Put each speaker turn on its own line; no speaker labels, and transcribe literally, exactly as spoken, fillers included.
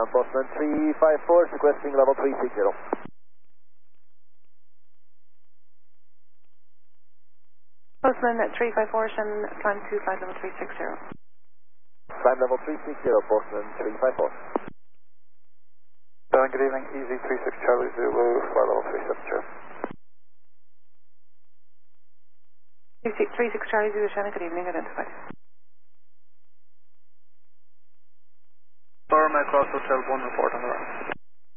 ground, Bosman three five four, requesting level three six zero.
Bosman at three five four, Shannon, climb to flight level three six zero.
Climb level three six zero, Bosman three five four.
Uh, good evening, Easy three six Charlie Zulu, flight level three seven zero.
three six Charlie Zulu, Shannon, good evening, identified.
Storm across Hotel one report.